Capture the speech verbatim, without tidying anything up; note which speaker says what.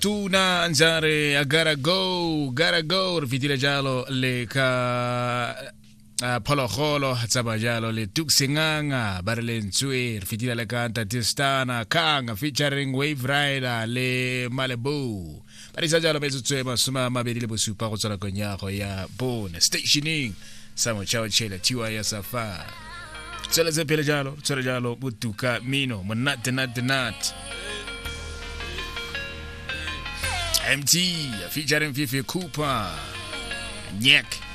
Speaker 1: Tuna Anzare, I gotta go, gotta go. Re fitile jalo le ka uh, Phologolo tsaba jalo le Tuksinganga ba re lentswe re fitile le ka Tatistana Kanga featuring Wave Rider le Malibu. Ba isa jalo metsotswe masoma mabedi le bosupa go tsala konyago ya bone stationing sa mo chao chela tiwa ya safa. Tsela tse pele jalo, tsela jalo butuka mino monate nat nat. M T featuring Fifi Cooper, Nyek.